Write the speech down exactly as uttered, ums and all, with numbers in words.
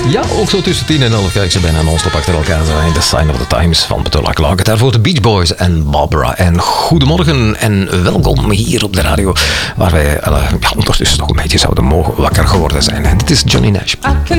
Ja, ook zo tussen tien en elf. Kijk, ze bijna non-stop achter elkaar zijn. The Sign of the Times van Petula Clark. Daarvoor de Beach Boys en Barbara. En goedemorgen en welkom hier op de radio. Waar wij uh, ja, ondertussen nog een beetje zouden mogen wakker geworden zijn. En dit is Johnny Nash.